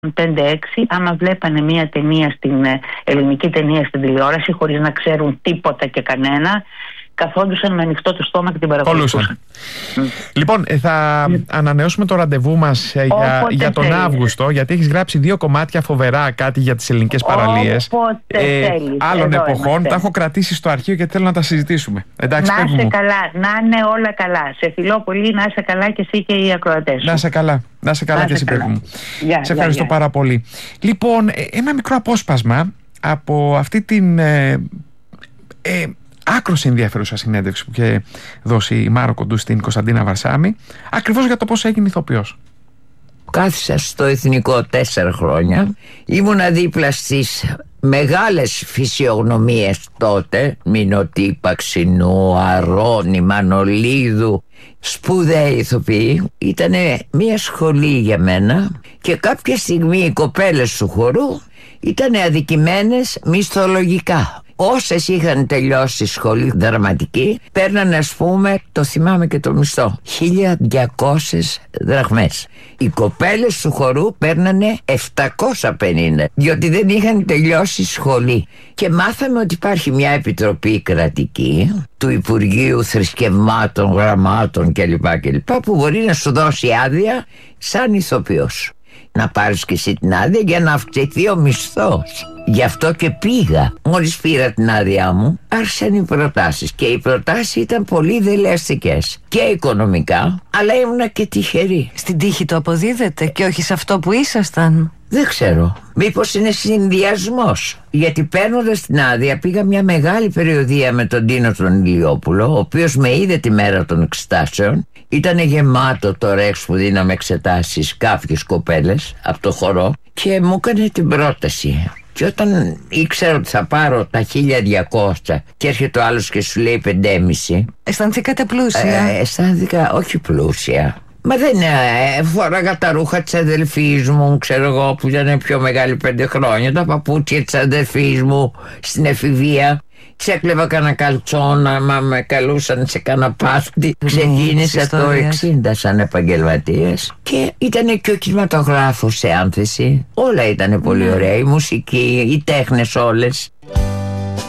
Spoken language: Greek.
5-6, άμα βλέπανε μια ταινία ελληνική ταινία στην τηλεόραση, χωρίς να ξέρουν τίποτα και κανένα, καθόντουσαν με ανοιχτό το στόμα και την παρακολουθούσαν. Λοιπόν, θα ανανεώσουμε το ραντεβού μας για τον Αύγουστο, γιατί έχεις γράψει 2 κομμάτια φοβερά, κάτι για τις ελληνικές παραλίες άλλων εποχών. Τα έχω κρατήσει στο αρχείο γιατί θέλω να τα συζητήσουμε. Εντάξει, να είσαι καλά, να είναι όλα καλά. Σε φιλώ πολύ, να είσαι καλά και εσύ και οι ακροατές. Να είσαι καλά, να είσαι καλά και εσύ, παιδί μου. Σε ευχαριστώ πάρα πολύ. Λοιπόν, ένα μικρό απόσπασμα από αυτή την άκρως ενδιαφέρουσα συνέντευξη που είχε δώσει η Μάρο Κοντού στην Κωνσταντίνα Βαρσάμι, ακριβώς για το πώς έγινε ηθοποιός. Κάθισα στο Εθνικό 4 χρόνια. Ήμουνα δίπλα στις μεγάλες φυσιογνωμίες τότε, Μινωτή, Παξινού, Αρώνη, Μανολίδου, σπουδαίοι ηθοποιοί. Ήτανε μια σχολή για μένα και κάποια στιγμή οι κοπέλες του χορού ήτανε αδικημένες μισθολογικά. Όσες είχαν τελειώσει σχολή δραματική παίρνανε, ας πούμε, το θυμάμαι και το μισθό, 1.200 δραχμές. Οι κοπέλες του χορού παίρνανε 750, διότι δεν είχαν τελειώσει σχολή. Και μάθαμε ότι υπάρχει μια επιτροπή κρατική του Υπουργείου Θρησκευμάτων, Γραμμάτων κλπ. Που μπορεί να σου δώσει άδεια σαν ηθοποιός. Να πάρεις και εσύ την άδεια για να αυξηθεί ο μισθός. Γι' αυτό και πήγα. Μόλις πήρα την άδειά μου, άρχισαν οι προτάσεις. Και οι προτάσεις ήταν πολύ δελεαστικές. Και οικονομικά, αλλά ήμουνα και τυχερή. Στην τύχη το αποδίδεται και όχι σε αυτό που ήσασταν. Δεν ξέρω. Μήπως είναι συνδυασμός. Γιατί παίρνοντας την άδεια πήγα μια μεγάλη περιοδεία με τον Τίνο τον Ηλιόπουλο, ο οποίος με είδε τη μέρα των εξετάσεων. Ήταν γεμάτο το ρεξ που δίναμε εξετάσεις κάποιες κοπέλες από το χορό και μου έκανε την πρόταση. Και όταν ήξερα ότι θα πάρω τα 1.200 και έρχεται ο άλλος και σου λέει 5,5. Αισθανθήκατε πλούσια? Αισθάνθηκα όχι πλούσια. Μα δεν φόραγα τα ρούχα της αδελφής μου, ξέρω εγώ, που ήταν πιο μεγάλη 5 χρόνια, τα παπούτσια της αδελφής μου στην εφηβεία. Ξέκλεβα κανένα καλτσόνα, μα με καλούσαν σε κανένα πάρτι. Ξεκίνησα το 60 σαν επαγγελματίας και ήταν και ο κινηματογράφος σε άνθεση. Όλα ήταν πολύ ωραία, η μουσική, οι τέχνες όλες.